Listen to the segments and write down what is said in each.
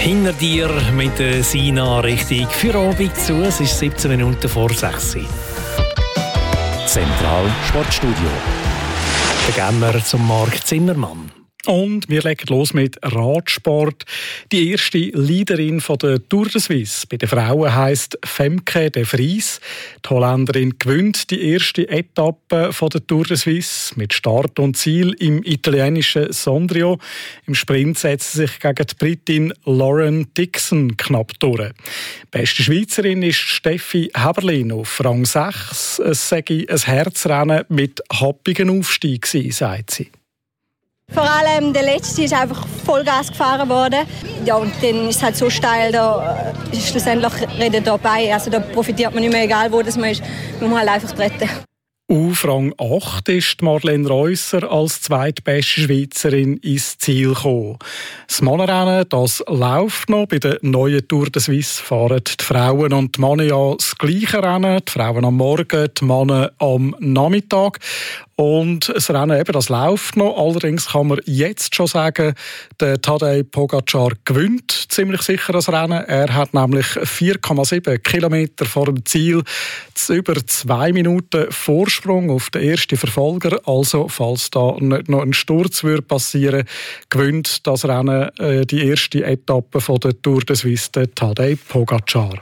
hinter dir mit der Sina Richtung Feierabend zu. Es ist 17 Minuten vor 6 Uhr. Zentral Sportstudio. Dann gehen wir zum Marc Zimmermann. Und wir legen los mit Radsport. Die erste Leaderin von der Tour de Suisse bei den Frauen heisst Femke de Vries. Die Holländerin gewinnt die erste Etappe von der Tour de Suisse mit Start und Ziel im italienischen Sondrio. Im Sprint setzt sie sich gegen die Britin Lauren Dixon knapp durch. Beste Schweizerin ist Steffi Heberlin auf Rang 6. Es sei ein Herzrennen mit happigen Aufstieg gewesen, sagt sie. Vor allem der letzte ist einfach Vollgas gefahren worden. Ja, und dann ist es halt so steil, da ist schlussendlich Reden dabei. Also da profitiert man nicht mehr, egal wo das man ist. Man muss halt einfach retten. Auf Rang 8 ist Marlene Reusser als zweitbeste Schweizerin ins Ziel gekommen. Das Mannenrennen, das läuft noch. Bei der neuen Tour de Suisse fahren die Frauen und die Männer ja das gleiche Rennen. Die Frauen am Morgen, die Männer am Nachmittag. Und das Rennen eben, das läuft noch. Allerdings kann man jetzt schon sagen, der Tadej Pogačar gewinnt ziemlich sicher das Rennen. Er hat nämlich 4,7 Kilometer vor dem Ziel über 2 Minuten Vorsprung auf den ersten Verfolger. Also, falls da nicht noch ein Sturz passieren würde, gewinnt das Rennen die erste Etappe von der Tour de Suisse, der Tadej Pogačar.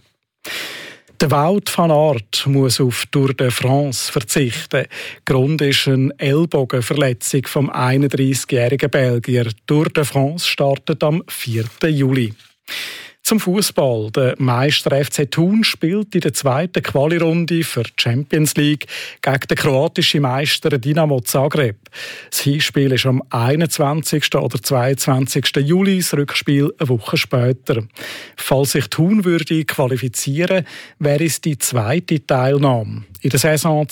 Der Wout van Aert muss auf Tour de France verzichten. Grund ist eine Ellbogenverletzung vom 31-jährigen Belgier. Tour de France startet am 4. Juli. Zum Fußball. Der Meister FC Thun spielt in der zweiten Quali-Runde für die Champions League gegen den kroatischen Meister Dinamo Zagreb. Das Hinspiel ist am 21. oder 22. Juli, das Rückspiel eine Woche später. Falls sich Thun würde qualifizieren, wäre es die zweite Teilnahme. In der Saison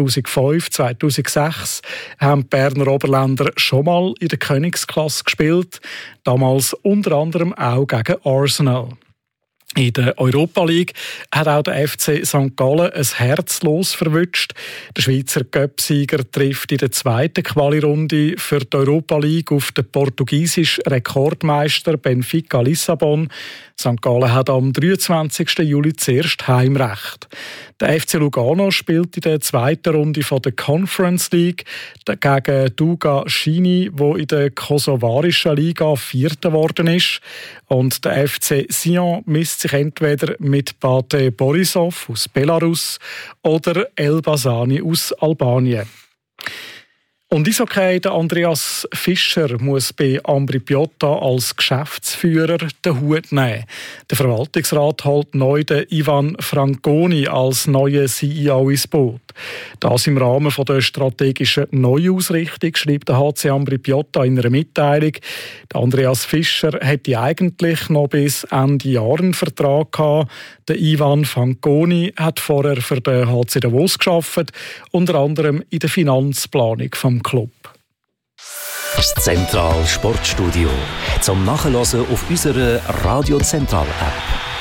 2005/2006 haben die Berner Oberländer schon mal in der Königsklasse gespielt, damals unter anderem auch gegen Arsenal. In der Europa League hat auch der FC St. Gallen ein Herz los verwünscht. Der Schweizer Cup-Sieger trifft in der zweiten Quali-Runde für die Europa League auf den portugiesischen Rekordmeister Benfica Lissabon. St. Gallen hat am 23. Juli zuerst Heimrecht. Der FC Lugano spielt in der zweiten Runde von der Conference League gegen Duga Chini, wo in der kosovarischen Liga Vierter geworden ist. Und der FC Sion misst sich entweder mit Bate Borisov aus Belarus oder Elbasani aus Albanien. Und Eishockey, der Andreas Fischer muss bei Ambri Piotta als Geschäftsführer den Hut nehmen. Der Verwaltungsrat holt neu den Ivan Franconi als neuen CEO ins Boot. Das im Rahmen der strategischen Neuausrichtung, schreibt der HC Ambri Piotta in einer Mitteilung. Der Andreas Fischer hätte eigentlich noch bis Ende Jahr einen Vertrag gehabt. Der Ivan Franconi hat vorher für den HC Davos gearbeitet, unter anderem in der Finanzplanung vom Club. Das Zentral Sportstudio zum Nachhören auf unserer Radio Zentral App.